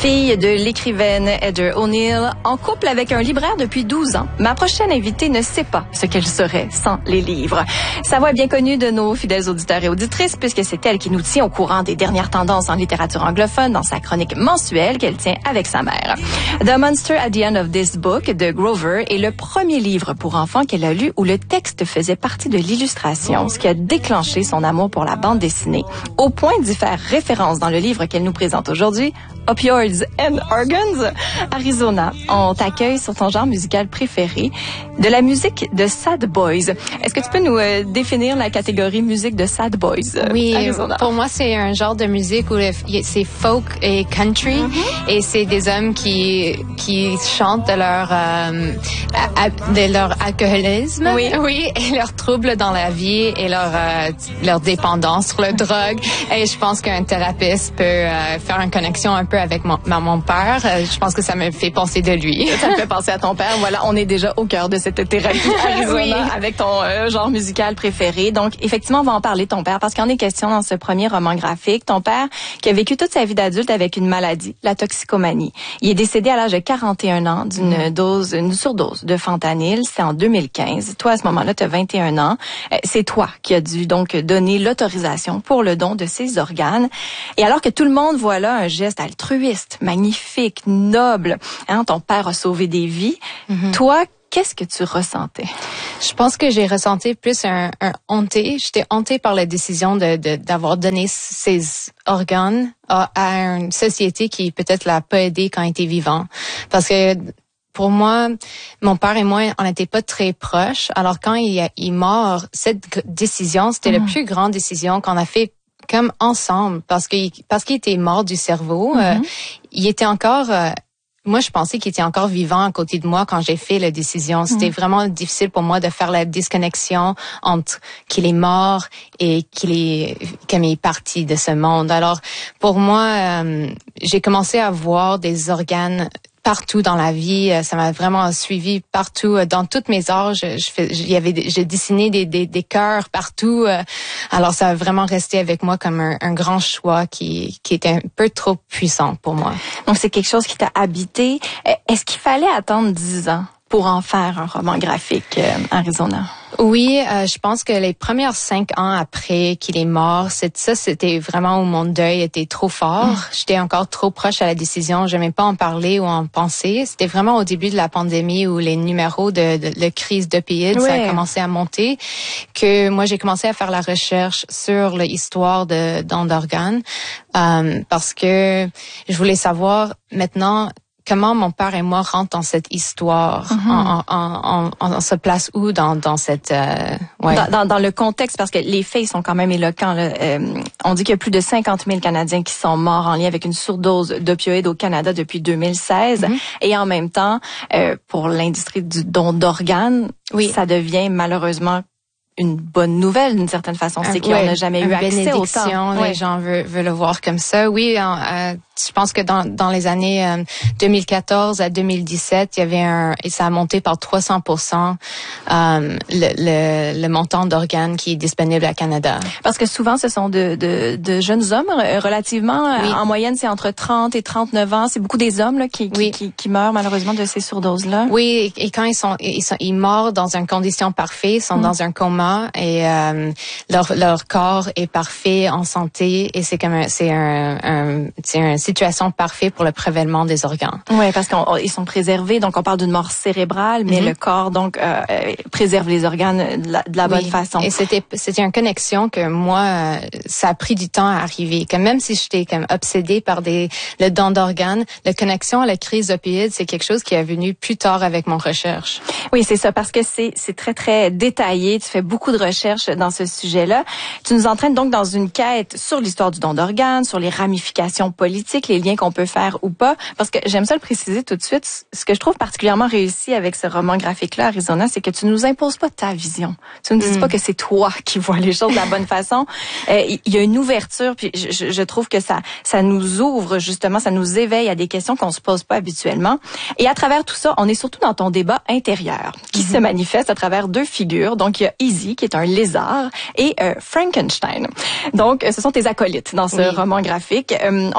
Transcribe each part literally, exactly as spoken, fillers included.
Fille de l'écrivaine Heather O'Neill, en couple avec un libraire depuis douze ans, ma prochaine invitée ne sait pas ce qu'elle serait sans les livres. Sa voix est bien connue de nos fidèles auditeurs et auditrices puisque c'est elle qui nous tient au courant des dernières tendances en littérature anglophone dans sa chronique mensuelle qu'elle tient avec sa mère. The Monster at the End of This Book de Grover est le premier livre pour enfants qu'elle a lu où le texte faisait partie de l'illustration, ce qui a déclenché son amour pour la bande dessinée, au point d'y faire référence dans le livre qu'elle nous présente aujourd'hui, Opioids and Organs. Arizona, on t'accueille sur ton genre musical préféré, de la musique de Sad Boys. Est-ce que tu peux nous euh, définir la catégorie musique de Sad Boys? Euh, oui, Arizona? Pour moi, c'est un genre de musique où c'est folk et country, mm-hmm. et c'est des hommes qui qui chantent de leur euh, à, de leur alcoolisme, oui, oui, et leurs troubles dans la vie et leur euh, leur dépendance sur la drogue. Et je pense qu'un thérapeute peut euh, faire une connexion un peu avec mon, mon père. Euh, je pense que ça me fait penser de lui. Ça me fait penser à ton père. Voilà, on est déjà au cœur de cette thérapie Arizona oui. avec ton euh, genre musical préféré. Donc, effectivement, on va en parler de ton père parce qu'il en est question dans ce premier roman graphique. Ton père qui a vécu toute sa vie d'adulte avec une maladie, la toxicomanie. Il est décédé à l'âge de quarante et un ans d'une dose, une surdose de fentanyl. C'est en deux mille quinze. Toi, à ce moment-là, tu as vingt et un ans. Euh, c'est toi qui as dû donc donner l'autorisation pour le don de ses organes. Et alors que tout le monde voit là un geste altruiste, magnifique, noble, hein, ton père a sauvé des vies. Mm-hmm. Toi, qu'est-ce que tu ressentais? Je pense que j'ai ressenti plus un, un honté. J'étais hontée par la décision de, de d'avoir donné ces organes à, à une société qui peut-être l'a pas aidé quand il était vivant. Parce que pour moi, mon père et moi, on n'était pas très proches. Alors quand il est mort, cette décision, c'était mm. la plus grande décision qu'on a fait comme ensemble, parce qu'il parce qu'il était mort du cerveau. Mm-hmm. Euh, il était encore euh, moi, je pensais qu'il était encore vivant à côté de moi quand j'ai fait la décision. C'était mmh. vraiment difficile pour moi de faire la disconnexion entre qu'il est mort et qu'il est, comme il est parti de ce monde. Alors, pour moi, euh, j'ai commencé à voir des organes partout dans la vie. Ça m'a vraiment suivi partout. Dans toutes mes arts, je, je fais, il y avait, j'ai dessiné des, des, des cœurs partout. Alors, ça a vraiment resté avec moi comme un, un grand choix qui, qui était un peu trop puissant pour moi. Donc, c'est quelque chose qui t'a habité. Est-ce qu'il fallait attendre dix ans pour en faire un roman graphique, euh, Arizona? Oui, euh, je pense que les premières cinq ans après qu'il est mort, c'est ça, c'était vraiment où mon deuil était trop fort. Mm. J'étais encore trop proche à la décision. Je n'aimais pas en parler ou en penser. C'était vraiment au début de la pandémie où les numéros de, de, de crise d'opioïdes, ouais. ça a commencé à monter, que moi j'ai commencé à faire la recherche sur l'histoire de don d'organes, euh, parce que je voulais savoir maintenant comment mon père et moi rentrent dans cette histoire, mm-hmm. on, on, on, on se place où dans, dans cette... Euh, ouais. dans, dans, dans le contexte, parce que les faits sont quand même éloquents. Là. Euh, on dit qu'il y a plus de cinquante mille Canadiens qui sont morts en lien avec une surdose d'opioïdes au Canada depuis deux mille seize. Mm-hmm. Et en même temps, euh, pour l'industrie du don d'organes, oui. ça devient malheureusement une bonne nouvelle d'une certaine façon. C'est qu'on n'a jamais eu accès au temps. Les ouais. gens veulent, veulent le voir comme ça. Oui, euh, je pense que dans, dans les années euh, deux mille quatorze à deux mille dix-sept, il y avait un, et ça a monté par trois cents pour cent euh, le, le, le montant d'organes qui est disponible à Canada. Parce que souvent, ce sont de, de, de jeunes hommes, relativement. Oui. En moyenne, c'est entre trente et trente-neuf ans. C'est beaucoup des hommes là, qui, oui. qui, qui, qui meurent malheureusement de ces surdoses-là. Oui, et, et quand ils sont, ils sont ils meurent dans une condition parfaite, ils sont mm. dans un coma et euh, leur, leur corps est parfait, en santé, et c'est comme un, c'est un, un c'est une situation parfaite pour le prélèvement des organes. Oui, parce qu'ils sont préservés, donc on parle d'une mort cérébrale, mais mm-hmm. le corps donc euh, préserve les organes de la, de la bonne oui. façon. Et c'était c'était une connexion que moi ça a pris du temps à arriver. Comme même si j'étais comme obsédée par des le don d'organes, la connexion à la crise d'opioïdes, c'est quelque chose qui est venu plus tard avec mon recherche. Oui, c'est ça, parce que c'est c'est très très détaillé. Tu fais beaucoup de recherches dans ce sujet-là. Tu nous entraînes donc dans une quête sur l'histoire du don d'organes, sur les ramifications politiques, les liens qu'on peut faire ou pas. Parce que j'aime ça le préciser tout de suite. Ce que je trouve particulièrement réussi avec ce roman graphique-là, Arizona, c'est que tu nous imposes pas ta vision. Tu ne dis mm. pas que c'est toi qui vois les choses de la bonne façon. Euh, il y a une ouverture, puis je, je trouve que ça, ça nous ouvre justement, ça nous éveille à des questions qu'on se pose pas habituellement. Et à travers tout ça, on est surtout dans ton débat intérieur, qui mm-hmm. se manifeste à travers deux figures. Donc il y a Easy, qui est un lézard, et euh, Frankenstein. Donc, ce sont tes acolytes dans ce oui. roman graphique. Euh, on va commencer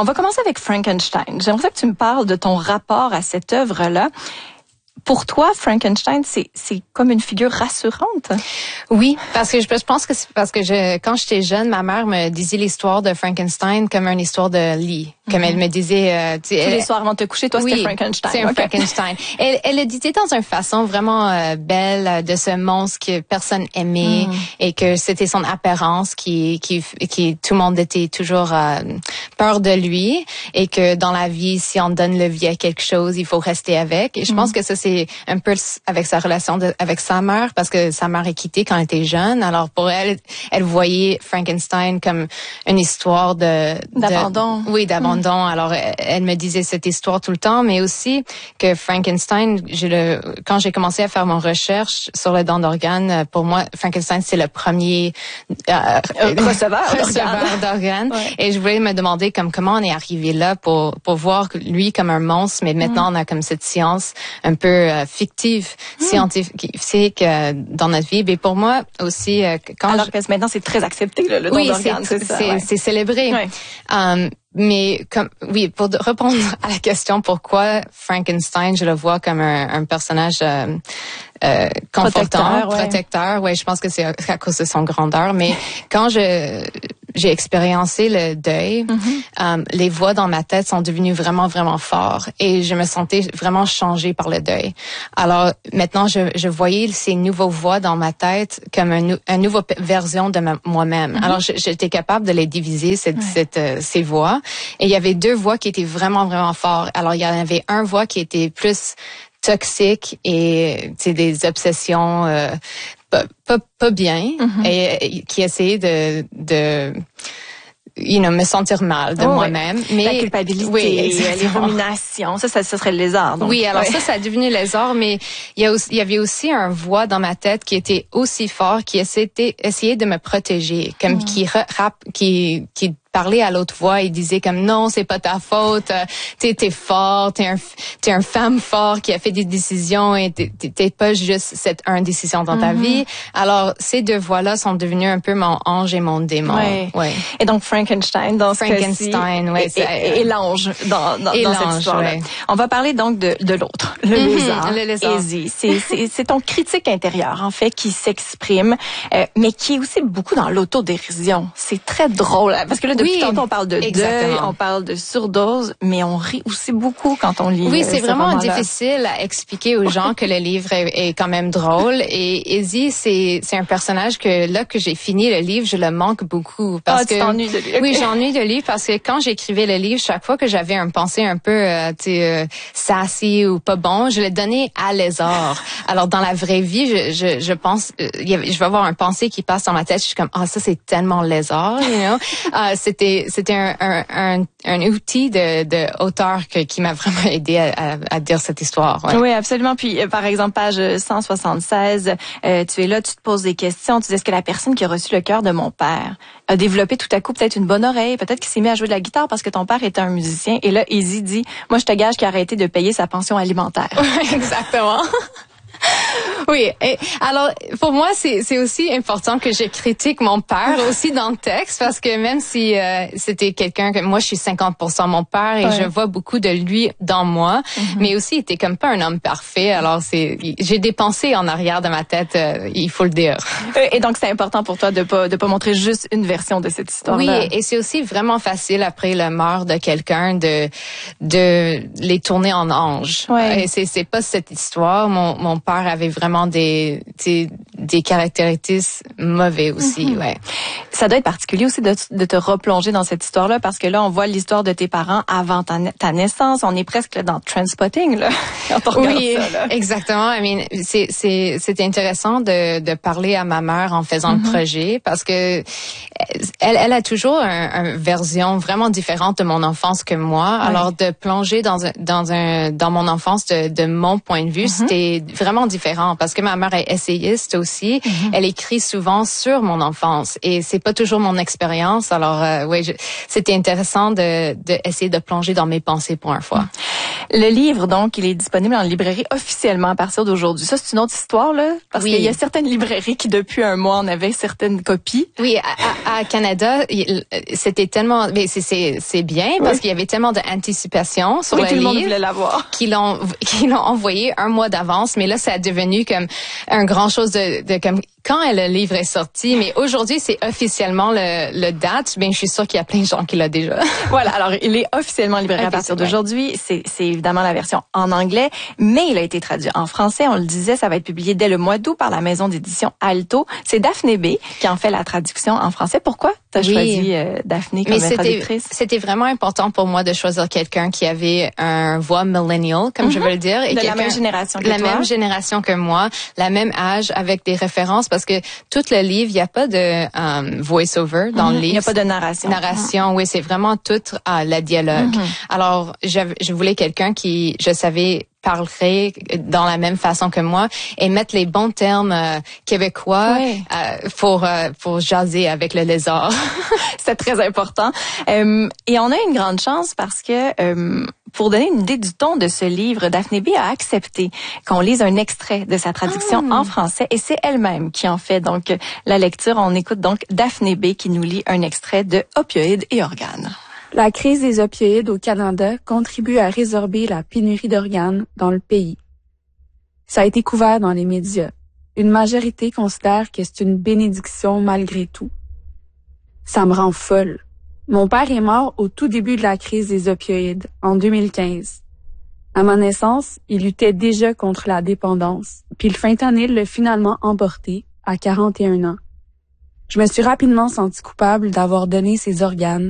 avec Frankenstein. J'aimerais que tu me parles de ton rapport à cette œuvre-là. Pour toi, Frankenstein, c'est c'est comme une figure rassurante. Oui, parce que je, je pense que c'est parce que je quand j'étais jeune, ma mère me disait l'histoire de Frankenstein comme une histoire de lit. Comme mm-hmm. elle me disait... Euh, Tous elle, les soirs avant de te coucher, toi, oui, c'était Frankenstein. c'est un okay. Frankenstein. Elle, elle le disait dans une façon vraiment euh, belle de ce monstre que personne aimait mm. et que c'était son apparence qui, qui, qui tout le monde était toujours euh, peur de lui et que dans la vie, si on donne le vie à quelque chose, il faut rester avec. Et je mm. pense que ça, c'est un peu avec sa relation de, avec sa mère parce que sa mère est quittée quand elle était jeune. Alors pour elle, elle voyait Frankenstein comme une histoire de... D'abandon. De, oui, d'abandon. Mm. Alors, elle me disait cette histoire tout le temps, mais aussi que Frankenstein, je le, quand j'ai commencé à faire mon recherche sur le don d'organes, pour moi, Frankenstein, c'est le premier euh, receveur, receveur d'organes. Ouais. Et je voulais me demander comme comment on est arrivé là pour pour voir lui comme un monstre, mais maintenant mm. on a comme cette science un peu euh, fictive, mm. scientifique euh, dans notre vie. Mais pour moi aussi, euh, quand alors je... que maintenant c'est très accepté là, le don oui, d'organes, c'est, c'est ça. C'est, ouais. c'est célébré. Ouais. Um, Mais comme oui, pour répondre à la question pourquoi Frankenstein, je le vois comme un, un personnage euh, euh, confortant, protecteur, ouais. protecteur. Ouais, je pense que c'est à cause de son grandeur. Mais quand je j'ai expériencé le deuil, mm-hmm. um, les voix dans ma tête sont devenues vraiment vraiment fortes et je me sentais vraiment changée par le deuil. Alors maintenant, je, je voyais ces nouveaux voix dans ma tête comme un, un nouveau version de ma, moi-même. Mm-hmm. Alors j'étais capable de les diviser cette, ouais. cette euh, ces voix. Et il y avait deux voix qui étaient vraiment, vraiment fortes. Alors, il y en avait un voix qui était plus toxique et, tu sais, des obsessions euh, pas, pas, pas bien mm-hmm. et, et qui essayait de... de you know, me sentir mal de oh, moi-même. Oui. Mais la culpabilité, oui, les ruminations, ça, ça, ça serait le lézard. Donc. Oui, alors ouais. ça, ça a devenu le lézard, mais il y a aussi, il y avait aussi un voix dans ma tête qui était aussi fort, qui essayait, essayait de me protéger, comme mm. qui rap, qui, qui parlait à l'autre voix et disait comme non, c'est pas ta faute, t'es t'es fort, t'es un t'es un femme fort qui a fait des décisions et t'es, t'es pas juste cette une décision dans mm-hmm. ta vie. Alors ces deux voix-là sont devenues un peu mon ange et mon démon. Ouais. Ouais. Et donc Frankenstein dans Frankenstein, ouais, et, et, et l'ange dans dans, et dans l'ange, cette histoire-là. Ouais. On va parler donc de de l'autre, le mm-hmm, lézard. Le lézard. Easy. C'est c'est c'est ton critique intérieur en fait qui s'exprime, euh, mais qui est aussi beaucoup dans l'autodérision. C'est très drôle parce que là depuis oui. tantôt on parle de Exactement. deuil, on parle de surdose, mais on rit aussi beaucoup quand on lit. Oui, c'est euh, vraiment difficile à expliquer aux gens que le livre est, est quand même drôle. Et Izzy, c'est c'est un personnage que là que j'ai fini le livre, je le manque beaucoup parce ah, que tu t'ennuies de lui. Okay. Oui, j'ennuie de lui parce que quand j'écrivais le livre, chaque fois que j'avais un pensée un peu euh, tu sais euh, sassy ou pas bon, je le donnais à lézard. Alors dans la vraie vie, je je, je pense euh, je vais avoir un pensée qui passe dans ma tête, je suis comme ah ça c'est tellement lézard, you know. euh, c'était c'était un Un, un, un outil de, de auteur que, qui m'a vraiment aidé à, à, à dire cette histoire. Ouais. Oui, absolument. Puis, euh, par exemple, page cent soixante-seize, euh, tu es là, tu te poses des questions. Tu dis, est-ce que la personne qui a reçu le cœur de mon père a développé tout à coup peut-être une bonne oreille, peut-être qu'il s'est mis à jouer de la guitare parce que ton père était un musicien. Et là, Izzy dit, moi, je te gage qu'il a arrêté de payer sa pension alimentaire. Exactement. Oui, et alors pour moi c'est c'est aussi important que je critique mon père aussi dans le texte parce que même si euh, c'était quelqu'un que moi je suis cinquante pour cent mon père et ouais. je vois beaucoup de lui dans moi, mm-hmm. mais aussi il était comme pas un homme parfait. Alors c'est j'ai des pensées en arrière de ma tête, euh, il faut le dire. Et donc c'est important pour toi de pas de pas montrer juste une version de cette histoire. Oui, et, et c'est aussi vraiment facile après le mort de quelqu'un de de les tourner en ange. Ouais. Et c'est c'est pas cette histoire. Mon mon père avait vraiment des des, des caractéristiques mauvais aussi, mm-hmm. ouais. Ça doit être particulier aussi de, de te replonger dans cette histoire-là parce que là on voit l'histoire de tes parents avant ta, ta naissance, on est presque là, dans Trainspotting là. Quand on oui, ça, là. Exactement. I mean, c'est c'est c'est intéressant de de parler à ma mère en faisant mm-hmm. le projet parce que elle elle a toujours une un version vraiment différente de mon enfance que moi. Ouais. Alors de plonger dans un dans un dans mon enfance de de mon point de vue, mm-hmm. c'était vraiment différent parce que ma mère est essayiste aussi. Mm-hmm. Elle écrit souvent sur mon enfance et c'est pas toujours mon expérience. Alors euh, oui, je, c'était intéressant de de essayer de plonger dans mes pensées pour une fois. Le livre, donc, il est disponible en librairie officiellement à partir d'aujourd'hui. Ça, c'est une autre histoire, là, parce oui. qu'il y a certaines librairies qui, depuis un mois, en avaient certaines copies. Oui, à, à, à Canada, c'était tellement, mais c'est c'est c'est bien parce oui. qu'il y avait tellement d'anticipation sur oui, le tout livre. Le monde voulait l'avoir. Qu'ils l'ont qu'ils l'ont envoyé un mois d'avance, mais là, ça a devenu comme un grand chose de, de comme quand le livre est sorti, mais aujourd'hui, c'est officiellement le, le date. Bien, je suis sûre qu'il y a plein de gens qui l'ont déjà. Voilà. Alors, il est officiellement livré à partir d'aujourd'hui. C'est, c'est évidemment la version en anglais, mais il a été traduit en français. On le disait, ça va être publié dès le mois d'août par la maison d'édition Alto. C'est Daphné B qui en fait la traduction en français. Pourquoi t'as oui. choisi euh, Daphné comme mais traductrice? C'était vraiment important pour moi de choisir quelqu'un qui avait un voix millennial, comme mm-hmm. je veux le dire. Et de la même génération que la toi. La même génération que moi, la même âge, avec des références, parce que tout le livre, il n'y a pas de um, voice-over dans mm-hmm. le livre. Il n'y a pas de narration. Narration, mm-hmm. oui, c'est vraiment tout uh, la dialogue. Mm-hmm. Alors, je, je voulais quelqu'un qui, je savais, parlerait dans la même façon que moi et mettre les bons termes euh, québécois oui. euh, pour euh, pour jaser avec le lézard. C'est très important. Euh, et on a une grande chance parce que euh, pour donner une idée du ton de ce livre, Daphné B a accepté qu'on lise un extrait de sa traduction ah. en français et c'est elle-même qui en fait donc la lecture. On écoute donc Daphné B qui nous lit un extrait de Opioïdes et organes. La crise des opioïdes au Canada contribue à résorber la pénurie d'organes dans le pays. Ça a été couvert dans les médias. Une majorité considère que c'est une bénédiction malgré tout. Ça me rend folle. Mon père est mort au tout début de la crise des opioïdes, en deux mille quinze. À ma naissance, il luttait déjà contre la dépendance, puis le fentanyl l'a finalement emporté à quarante et un ans. Je me suis rapidement sentie coupable d'avoir donné ses organes